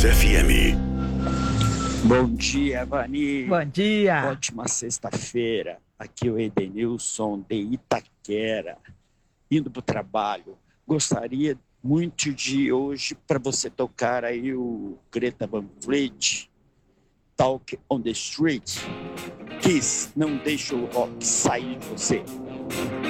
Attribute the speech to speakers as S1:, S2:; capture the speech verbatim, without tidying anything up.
S1: Kiss F M.
S2: Bom dia, Vani.
S3: Bom dia.
S2: Ótima sexta-feira. Aqui é o Edenilson de Itaquera, indo para o trabalho. Gostaria muito de hoje para você tocar aí o Greta Van Fleet, Talk on the Street. Kiss, não deixa o rock sair de você.